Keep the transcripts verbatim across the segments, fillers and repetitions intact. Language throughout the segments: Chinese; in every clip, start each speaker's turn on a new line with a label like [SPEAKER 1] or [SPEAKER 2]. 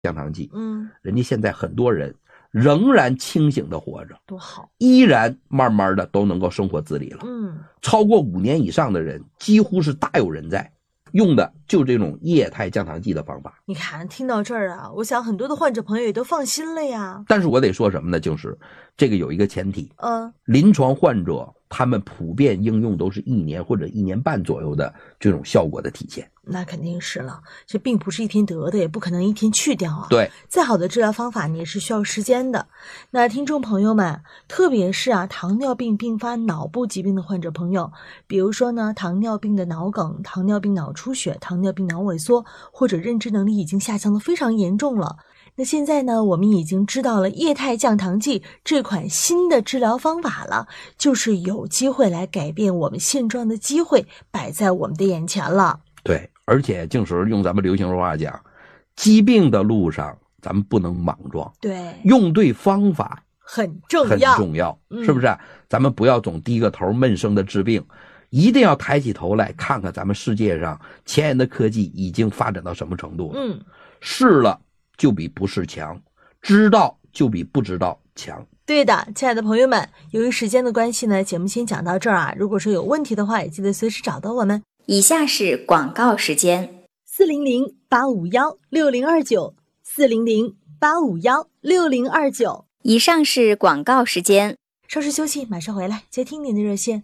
[SPEAKER 1] 降糖剂，
[SPEAKER 2] 嗯，
[SPEAKER 1] 人家现在很多人仍然清醒的活着，
[SPEAKER 2] 多好，
[SPEAKER 1] 依然慢慢的都能够生活自理了。
[SPEAKER 2] 嗯，
[SPEAKER 1] 超过五年以上的人几乎是大有人在，用的就这种液态降糖剂的方法。
[SPEAKER 2] 你看，听到这儿啊，我想很多的患者朋友也都放心了呀。
[SPEAKER 1] 但是我得说什么呢？就是这个有一个前提，
[SPEAKER 2] 嗯，
[SPEAKER 1] 临床患者他们普遍应用都是一年或者一年半左右的这种效果的体现。
[SPEAKER 2] 那肯定是了，这病不是一天得的，也不可能一天去掉啊。
[SPEAKER 1] 对，
[SPEAKER 2] 再好的治疗方法你也是需要时间的。那听众朋友们，特别是啊糖尿病并发脑部疾病的患者朋友，比如说呢糖尿病的脑梗、糖尿病脑出血、糖尿病脑萎缩，或者认知能力已经下降的非常严重了。那现在呢，我们已经知道了液态降糖剂这款新的治疗方法了，就是有机会来改变我们现状的机会摆在我们的眼前了。
[SPEAKER 1] 对，而且静时用咱们流行说话讲，疾病的路上咱们不能莽撞，
[SPEAKER 2] 对，
[SPEAKER 1] 用对方法
[SPEAKER 2] 很重
[SPEAKER 1] 很
[SPEAKER 2] 要，
[SPEAKER 1] 重要，
[SPEAKER 2] 嗯、
[SPEAKER 1] 是不是？咱们不要总低个头闷声的治病，一定要抬起头来看看咱们世界上前沿的科技已经发展到什么程度了。
[SPEAKER 2] 嗯，
[SPEAKER 1] 试了就比不试强，知道就比不知道强。
[SPEAKER 2] 对的，亲爱的朋友们，由于时间的关系呢，节目先讲到这儿啊。如果说有问题的话，也记得随时找到我们。
[SPEAKER 3] 以下是广告时间：
[SPEAKER 2] 四零零八五幺六零二九，四零零八五幺六零二九。
[SPEAKER 3] 以上是广告时间。
[SPEAKER 2] 稍事休息，马上回来接听您的热线。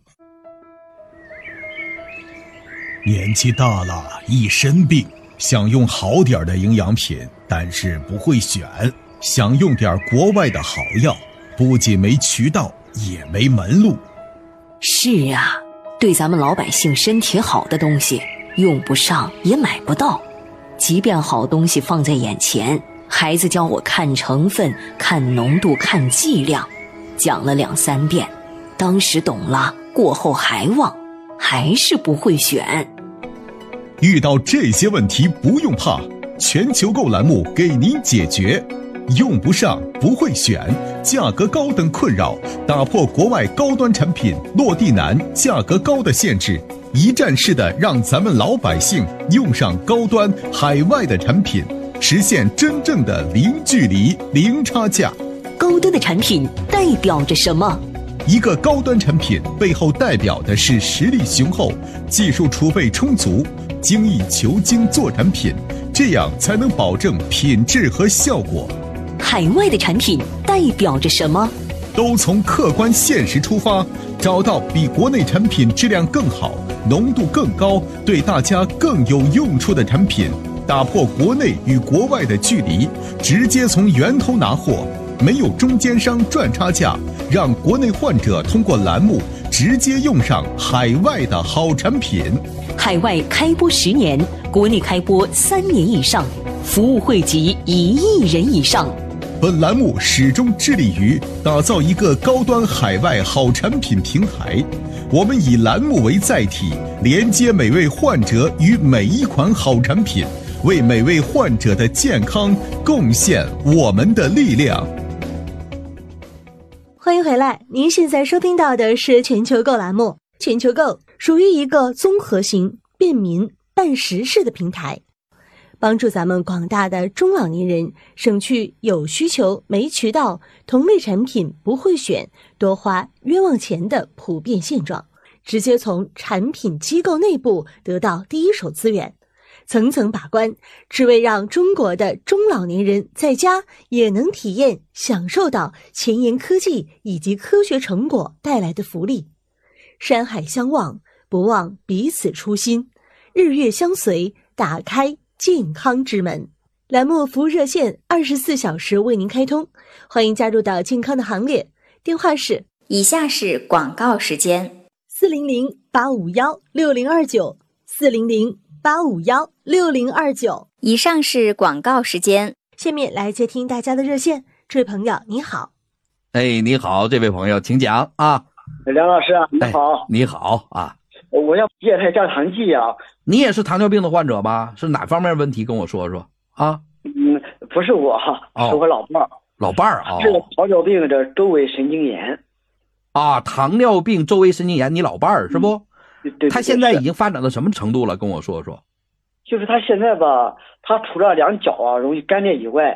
[SPEAKER 4] 年纪大了，一身病，想用好点的营养品，但是不会选，想用点国外的好药，不仅没渠道，也没门路。
[SPEAKER 5] 是啊，对咱们老百姓身体好的东西，用不上也买不到。即便好东西放在眼前，孩子教我看成分、看浓度、看剂量，讲了两三遍，当时懂了，过后还忘，还是不会选。
[SPEAKER 4] 遇到这些问题不用怕，全球购栏目给您解决。用不上、不会选、价格高等困扰，打破国外高端产品落地难、价格高的限制，一站式的让咱们老百姓用上高端海外的产品，实现真正的零距离、零差价。
[SPEAKER 5] 高端的产品代表着什么？
[SPEAKER 4] 一个高端产品背后代表的是实力雄厚、技术储备充足、精益求精做产品，这样才能保证品质和效果。
[SPEAKER 5] 海外的产品代表着什么？
[SPEAKER 4] 都从客观现实出发，找到比国内产品质量更好、浓度更高、对大家更有用处的产品，打破国内与国外的距离，直接从源头拿货，没有中间商赚差价，让国内患者通过栏目直接用上海外的好产品。
[SPEAKER 5] 海外开播十年，国内开播三年以上，服务惠及一亿人以上。
[SPEAKER 4] 本栏目始终致力于打造一个高端海外好产品平台，我们以栏目为载体，连接每位患者与每一款好产品，为每位患者的健康贡献我们的力量。
[SPEAKER 2] 欢迎回来，您现在收听到的是全球购栏目。全球购属于一个综合型、便民、办实事的平台，帮助咱们广大的中老年人省去有需求没渠道、同类产品不会选、多花冤枉钱的普遍现状，直接从产品机构内部得到第一手资源，层层把关，只为让中国的中老年人在家也能体验享受到前沿科技以及科学成果带来的福利。山海相望，不忘彼此初心，日月相随，打开健康之门。栏目服务热线二十四小时为您开通，欢迎加入到健康的行列。电话是
[SPEAKER 3] 以下是广告时间：
[SPEAKER 2] 四零零八五幺六零二九，四零零八五幺六零二九。
[SPEAKER 3] 以上是广告时间。
[SPEAKER 2] 下面来接听大家的热线。这位朋友你好。
[SPEAKER 1] 哎，你好，这位朋友请讲啊。
[SPEAKER 6] 梁老师啊，你好、
[SPEAKER 1] 哎、你好啊，
[SPEAKER 6] 我要液态降糖剂啊。
[SPEAKER 1] 你也是糖尿病的患者吗？是哪方面问题跟我说说啊？
[SPEAKER 6] 嗯，不是我哈、哦，是我老伴儿。
[SPEAKER 1] 老伴儿啊，
[SPEAKER 6] 是糖尿病的周围神经炎
[SPEAKER 1] 啊，糖尿病周围神经炎，你老伴儿是不？
[SPEAKER 6] 嗯、对, 对, 对，
[SPEAKER 1] 他现在已经发展到什么程度了？跟我说说。
[SPEAKER 6] 就是他现在吧，他除了两脚啊容易干裂以外，